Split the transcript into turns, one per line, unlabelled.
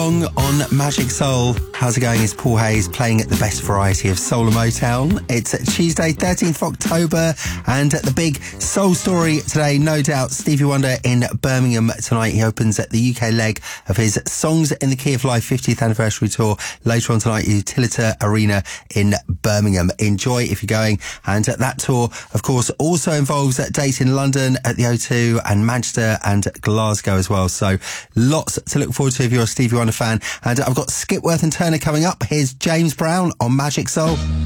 On Magic Soul. How's it going? It's Paul Hayes playing at the best variety of soul and Motown. It's Tuesday, 13th of October, and the big soul story today, no doubt, Stevie Wonder in Birmingham tonight. He opens at the UK leg of his Songs in the Key of Life 50th anniversary tour later on tonight, Utilita Arena in Birmingham. Enjoy if you're going. And that tour, of course, also involves dates in London at the O2 and Manchester and Glasgow as well. So lots to look forward to if you're a Stevie Wonder fan. And I've got Skipworth and Turner coming up. Here's James Brown on Magic Soul.